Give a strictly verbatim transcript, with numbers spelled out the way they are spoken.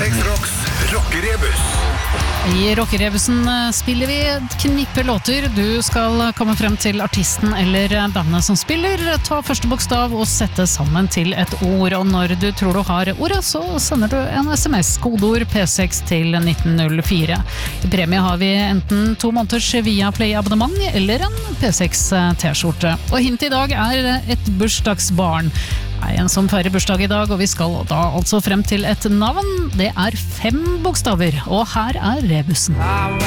P seks Rocks Rockerebus. I Rockerebusen spiller vi et knippe låter. Du skal komme frem til artisten eller bandet som spiller. Ta første bokstav og sette sammen til et ord. Og når du tror du har ordet, så sender du en sms. Kodeord P seks til nitten null fire. I premie har vi enten to måneders Viaplay-abonnement eller en P seks T-skjorte. Og hint i dag er et bursdagsbarn. Det er en som feirer bursdag i dag, og vi skal da altså frem til et navn. Det er fem bokstaver, og her er rebusen.